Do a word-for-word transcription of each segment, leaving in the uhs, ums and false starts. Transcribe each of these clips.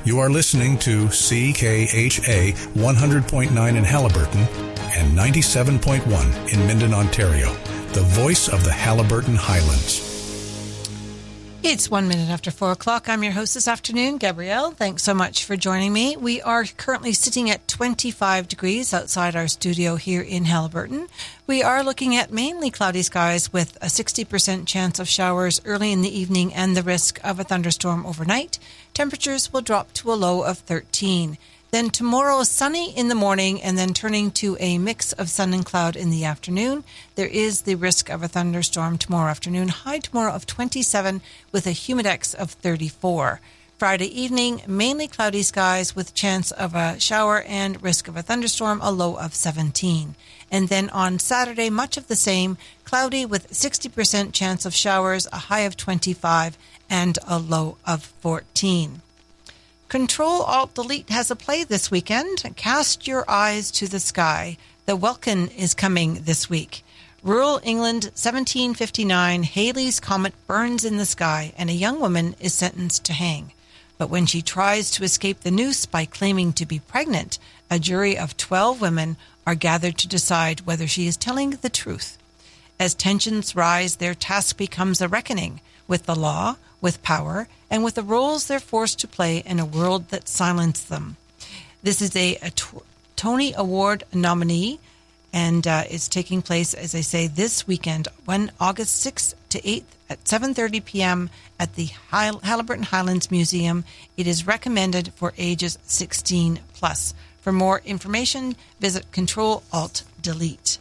You are listening to C K H A one hundred point nine in Haliburton and ninety-seven point one in Minden, Ontario, the voice of the Haliburton Highlands. It's one minute after four o'clock. I'm your host this afternoon, Gabrielle. Thanks so much for joining me. We are currently sitting at twenty-five degrees outside our studio here in Haliburton. We are looking at mainly cloudy skies with a sixty percent chance of showers early in the evening and the risk of a thunderstorm overnight. Temperatures will drop to a low of thirteen. Then tomorrow, sunny in the morning and then turning to a mix of sun and cloud in the afternoon. There is the risk of a thunderstorm tomorrow afternoon. High tomorrow of twenty-seven with a humidex of thirty-four. Friday evening, mainly cloudy skies with chance of a shower and risk of a thunderstorm, a low of seventeen. And then on Saturday, much of the same, cloudy with sixty percent chance of showers, a high of twenty-five and a low of fourteen. Control-Alt-Delete has a play this weekend. Cast your eyes to the sky. The Welkin is coming this week. Rural England, seventeen fifty-nine, Halley's Comet burns in the sky, and a young woman is sentenced to hang. But when she tries to escape the noose by claiming to be pregnant, a jury of twelve women are gathered to decide whether she is telling the truth. As tensions rise, their task becomes a reckoning with the law, with power, and with the roles they're forced to play in a world that silenced them. This is a, a t- Tony Award nominee, and uh, it's taking place, as I say, this weekend, when August sixth to eighth at seven thirty p.m. at the High- Haliburton Highlands Museum. It is recommended for ages sixteen plus. For more information, visit Control-Alt-Delete.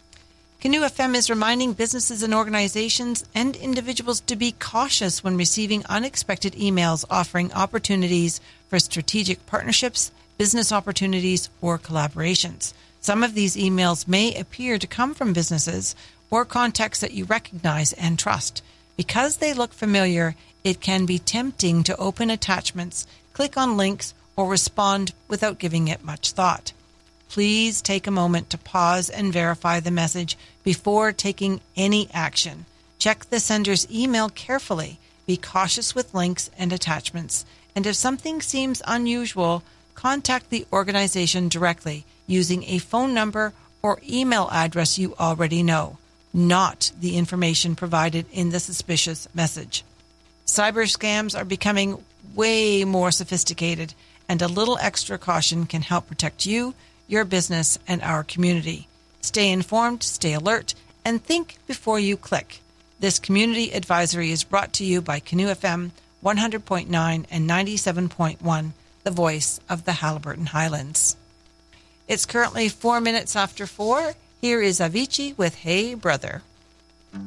Canoe F M is reminding businesses and organizations and individuals to be cautious when receiving unexpected emails offering opportunities for strategic partnerships, business opportunities, or collaborations. Some of these emails may appear to come from businesses or contacts that you recognize and trust. Because they look familiar, it can be tempting to open attachments, click on links, or respond without giving it much thought. Please take a moment to pause and verify the message before taking any action. Check the sender's email carefully. Be cautious with links and attachments. And if something seems unusual, contact the organization directly using a phone number or email address you already know, not the information provided in the suspicious message. Cyber scams are becoming way more sophisticated, and a little extra caution can help protect you, your business, and our community. Stay informed, stay alert, and think before you click. This community advisory is brought to you by Canoe F M one hundred point nine and ninety-seven point one, the voice of the Haliburton Highlands. It's currently four minutes after four. Here is Avicii with Hey Brother.